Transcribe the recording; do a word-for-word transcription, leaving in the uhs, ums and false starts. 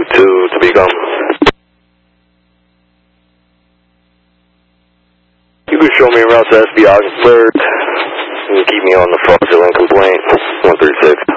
two to become. You can show me around to S B Ogdensburg. You can keep me on the fraudulent complaint, one three six.